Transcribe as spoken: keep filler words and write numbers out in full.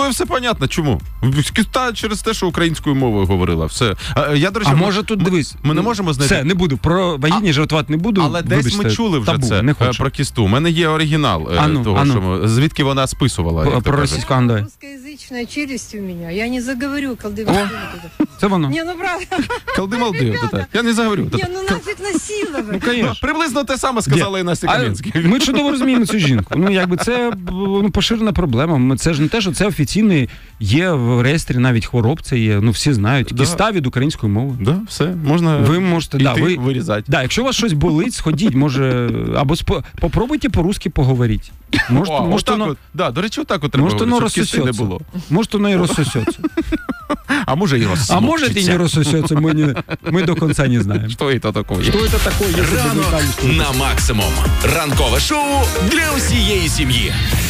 Кістою все понятно, чому? Кіста через те, що українською мовою говорила, все. А, я, до речі, а ми, може тут, дивись, ми не можемо знайти... Все, не буду, про вагітність жартувати не буду. Але десь Вибачте, ми чули вже табу, це не хочу. про кісту. У мене є оригінал ану, того, ану. що ми, звідки вона списувала. Про, про російську анду. Русскоязычная челюсть у меня. Я не заговорю, колды Малдывы. Це воно. Не, ну правда. Колди Малдив. Я не заговорю. Не, ну нафиг насиловать. Ну, конечно. Приблизно те саме сказала і Настя Кам'янська. Ми чудово розуміємо цю жінку. Ну, якби це ну, поширена проблема. Це ж не те, що це офіційний, є в реєстрі навіть хвороб, це є, ну всі знають. Да. Кіста від української мови. Да, все, можна Ви можете, йти да, ви, вирізати. да, якщо у вас щось болить, сходіть, може, або спо, попробуйте по-русски поговорити. Може, О, може, отак воно, от, да, до речі, отак от треба може, воно говорити, щоб кісти не розсосеться. було. Може, воно і розсосеться. А може і розсмокчиться. А може і не розсосеться, ми, не, ми до кінця не знаємо. Що це таке? Що це таке? Ранок на максимум. Ранкове шоу для усієї сім'ї.